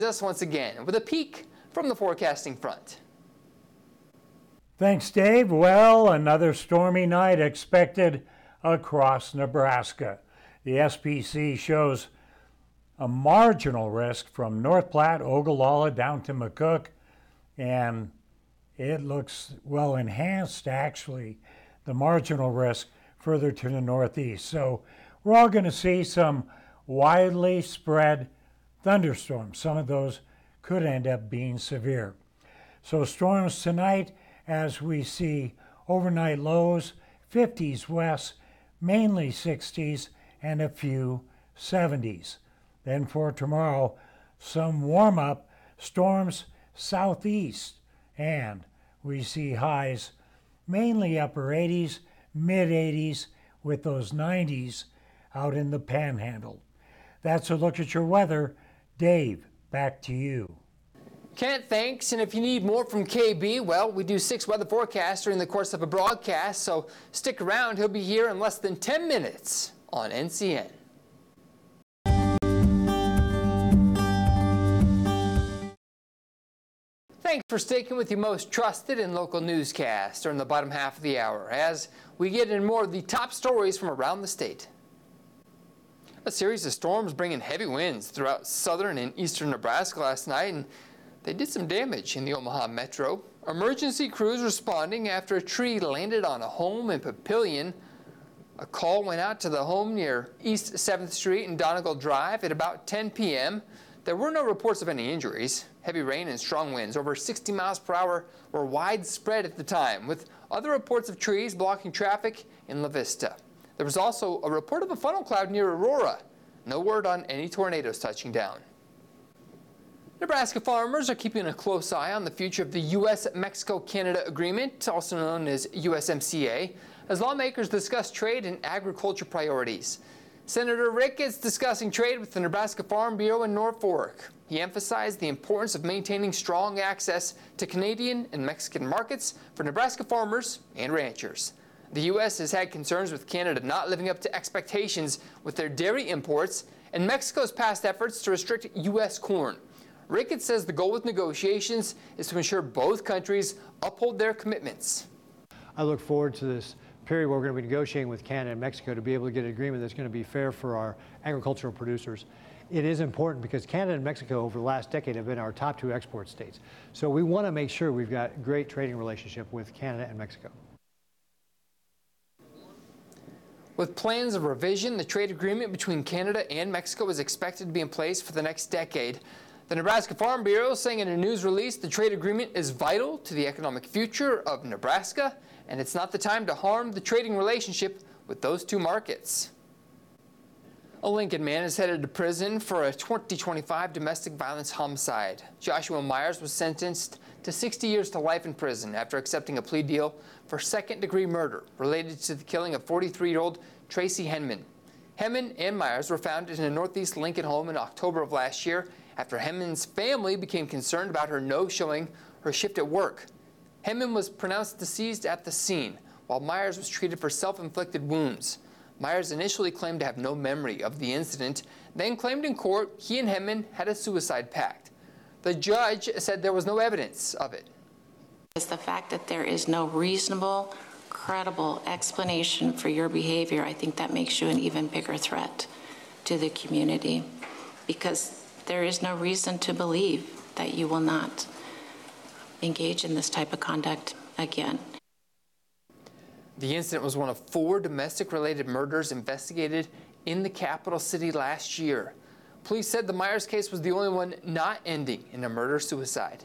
Us once again with a peek from the forecasting front. Thanks, Dave. Well, another stormy night expected across Nebraska. The SPC shows a marginal risk from North Platte, Ogallala down to McCook, and it looks well enhanced, actually, the marginal risk further to the northeast. So we're all going to see some widely spread thunderstorms. Some of those could end up being severe. So storms tonight, as we see overnight lows, 50s west, mainly 60s, and a few 70s. Then for tomorrow, some warm up, storms southeast, and we see highs mainly upper 80s, mid 80s, with those 90s out in the panhandle. That's a look at your weather. Dave, back to you. Kent, thanks. And if you need more from KB, well, we do 6 weather forecasts during the course of a broadcast, so stick around. He'll be here in less than 10 minutes on NCN. Thanks for sticking with your most trusted and local newscast during the bottom half of the hour as we get into more of the top stories from around the state. A series of storms bringing heavy winds throughout southern and eastern Nebraska last night, and they did some damage in the Omaha metro. Emergency crews responding after a tree landed on a home in Papillion. A call went out to the home near East 7th Street and Donegal Drive at about 10 p.m. There were no reports of any injuries. Heavy rain and strong winds over 60 miles per hour were widespread at the time, with other reports of trees blocking traffic in La Vista. There was also a report of a funnel cloud near Aurora. No word on any tornadoes touching down. Nebraska farmers are keeping a close eye on the future of the U.S.-Mexico-Canada agreement, also known as USMCA, as lawmakers discuss trade and agriculture priorities. Senator Ricketts discussing trade with the Nebraska Farm Bureau in Norfolk. He emphasized the importance of maintaining strong access to Canadian and Mexican markets for Nebraska farmers and ranchers. The U.S. has had concerns with Canada not living up to expectations with their dairy imports and Mexico's past efforts to restrict U.S. corn. Ricketts says the goal with negotiations is to ensure both countries uphold their commitments. I look forward to this period where we're going to be negotiating with Canada and Mexico to be able to get an agreement that's going to be fair for our agricultural producers. It is important because Canada and Mexico over the last decade have been our top 2 export states. So we want to make sure we've got a great trading relationship with Canada and Mexico. With plans of revision, the trade agreement between Canada and Mexico is expected to be in place for the next decade. The Nebraska Farm Bureau saying in a news release the trade agreement is vital to the economic future of Nebraska, and it's not the time to harm the trading relationship with those 2 markets. A Lincoln man is headed to prison for a 2025 domestic violence homicide. Joshua Myers was sentenced to 60 years to life in prison after accepting a plea deal for second-degree murder related to the killing of 43-year-old Tracy Henman. Henman and Myers were found in a northeast Lincoln home in October of last year after Henman's family became concerned about her no-showing her shift at work. Henman was pronounced deceased at the scene, while Myers was treated for self-inflicted wounds. Myers initially claimed to have no memory of the incident, then claimed in court he and Henman had a suicide pact. The judge said there was no evidence of it. It's the fact that there is no reasonable, credible explanation for your behavior. I think that makes you an even bigger threat to the community, because there is no reason to believe that you will not engage in this type of conduct again. The incident was one of 4 domestic-related murders investigated in the capital city last year. Police said the Myers case was the only one not ending in a murder-suicide.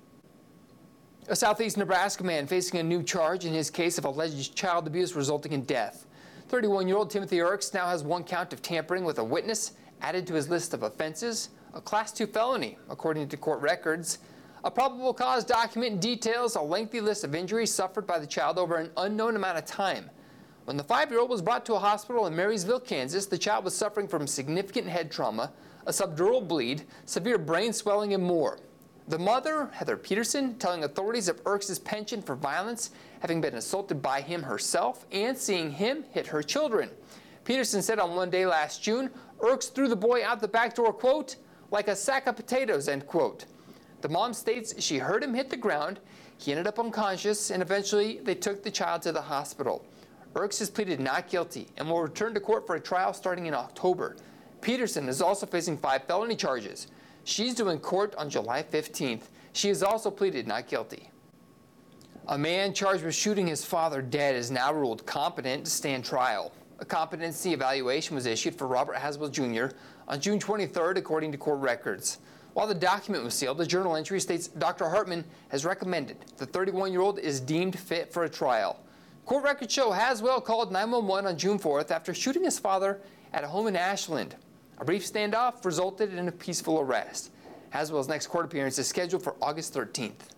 A southeast Nebraska man facing a new charge in his case of alleged child abuse resulting in death. 31-year-old Timothy Erks now has 1 count of tampering with a witness added to his list of offenses, a Class 2 felony, according to court records. A probable cause document details a lengthy list of injuries suffered by the child over an unknown amount of time. When the 5-year-old was brought to a hospital in Marysville, Kansas, the child was suffering from significant head trauma, a subdural bleed, severe brain swelling, and more. The mother, Heather Peterson, telling authorities of Erks' penchant for violence, having been assaulted by him herself and seeing him hit her children. Peterson said on one day last June, Erks threw the boy out the back door, quote, like a sack of potatoes, end quote. The mom states she heard him hit the ground. He ended up unconscious, and eventually they took the child to the hospital. Irks has pleaded not guilty and will return to court for a trial starting in October. Peterson is also facing 5 felony charges. She's due in court on July 15th. She has also pleaded not guilty. A man charged with shooting his father dead is now ruled competent to stand trial. A competency evaluation was issued for Robert Haswell Jr. on June 23rd, according to court records. While the document was sealed, the journal entry states Dr. Hartman has recommended the 31-year-old is deemed fit for a trial. Court records show Haswell called 911 on June 4th after shooting his father at a home in Ashland. A brief standoff resulted in a peaceful arrest. Haswell's next court appearance is scheduled for August 13th.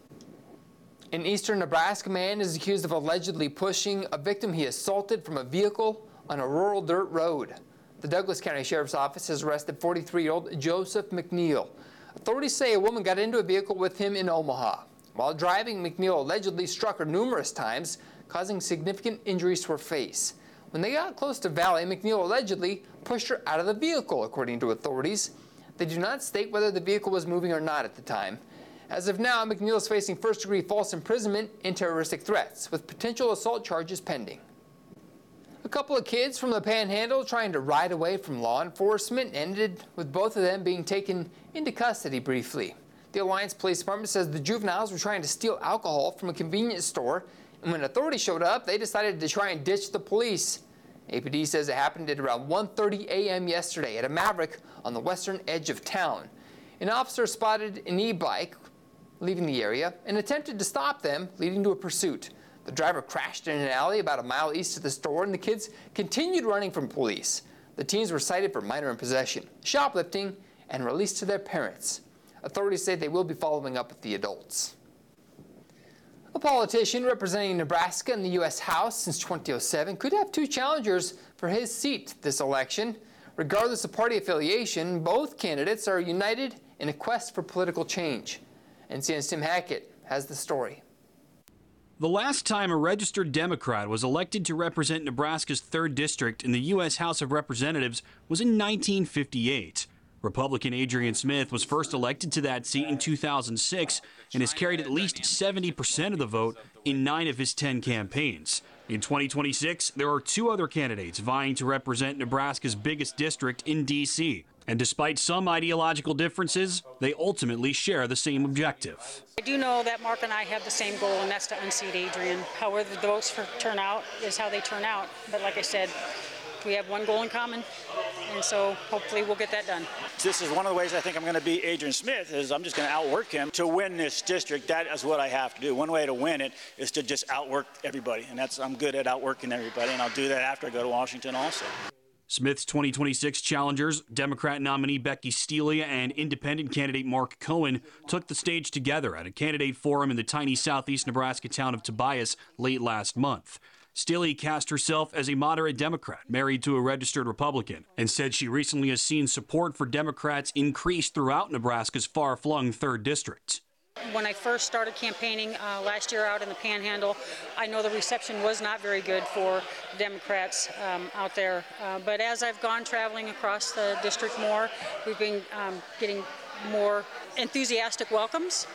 An eastern Nebraska man is accused of allegedly pushing a victim he assaulted from a vehicle on a rural dirt road. The Douglas County Sheriff's Office has arrested 43-year-old Joseph McNeil. Authorities say a woman got into a vehicle with him in Omaha. While driving, McNeil allegedly struck her numerous times, causing significant injuries to her face. When they got close to Valley, McNeil allegedly pushed her out of the vehicle, according to authorities. They do not state whether the vehicle was moving or not at the time. As of now, McNeil is facing first-degree false imprisonment and terroristic threats, with potential assault charges pending. A couple of kids from the Panhandle trying to ride away from law enforcement ended with both of them being taken into custody briefly. The Alliance Police Department says the juveniles were trying to steal alcohol from a convenience store, and when authorities showed up, they decided to try and ditch the police. APD says it happened at around 1:30 a.m. yesterday at a Maverick on the western edge of town. An officer spotted an e-bike leaving the area and attempted to stop them, leading to a pursuit. The driver crashed in an alley about a mile east of the store, and the kids continued running from police. The teens were cited for minor in possession, shoplifting, and released to their parents. Authorities say they will be following up with the adults. A politician representing Nebraska in the U.S. House since 2007 could have 2 challengers for his seat this election. Regardless of party affiliation, both candidates are united in a quest for political change. NCN's Tim Hackett has the story. The last time a registered Democrat was elected to represent Nebraska's 3rd District in the U.S. House of Representatives was in 1958. Republican Adrian Smith was first elected to that seat in 2006 and has carried at least 70% of the vote in 9 of his 10 campaigns. In 2026, there are 2 other candidates vying to represent Nebraska's biggest district in D.C. And despite some ideological differences, they ultimately share the same objective. I do know that Mark and I have the same goal, and that's to unseat Adrian. However the votes turn out is how they turn out. But like I said, we have one goal in common, and so hopefully we'll get that done. This is one of the ways I think I'm going to beat Adrian Smith is I'm just going to outwork him to win this district. That is what I have to do. One way to win it is to just outwork everybody, and I'm good at outworking everybody, and I'll do that after I go to Washington also. Smith's 2026 challengers, Democrat nominee Becky Stelia and independent candidate Mark Cohen, took the stage together at a candidate forum in the tiny southeast Nebraska town of Tobias late last month. Stelia cast herself as a moderate Democrat married to a registered Republican and said she recently has seen support for Democrats increase throughout Nebraska's far-flung 3rd District. When I first started campaigning last year out in the Panhandle, I know the reception was not very good for Democrats out there. But as I've gone traveling across the district more, we've been getting more enthusiastic welcomes,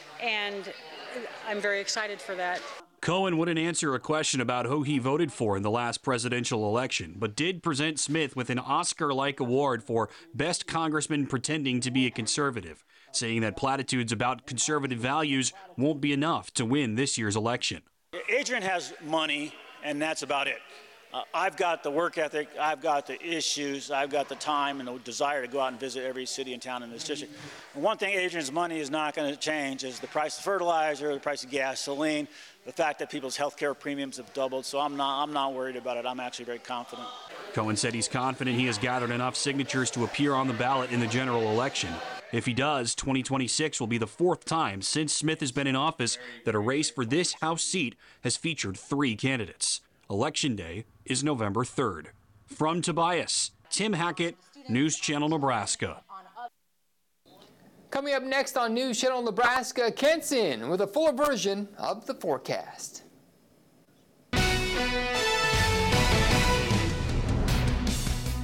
and I'm very excited for that. Cohen wouldn't answer a question about who he voted for in the last presidential election, but did present Smith with an Oscar-like award for Best Congressman Pretending to be a Conservative, saying that platitudes about conservative values won't be enough to win this year's election. Adrian has money, and that's about it. I've got the work ethic, I've got the issues, I've got the time and the desire to go out and visit every city and town in this district. And one thing Adrian's money is not going to change is the price of fertilizer, the price of gasoline, the fact that people's health care premiums have doubled. So I'm not worried about it. I'm actually very confident. Cohen said he's confident he has gathered enough signatures to appear on the ballot in the general election. If he does, 2026 will be the 4th time since Smith has been in office that a race for this House seat has featured 3 candidates. Election Day is November 3rd. From Tobias, Tim Hackett, News Channel Nebraska. Coming up next on News Channel Nebraska, Kenson with a fuller version of the forecast.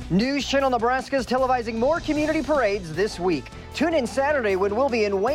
News Channel Nebraska is televising more community parades this week. Tune in Saturday when we'll be in Wayne.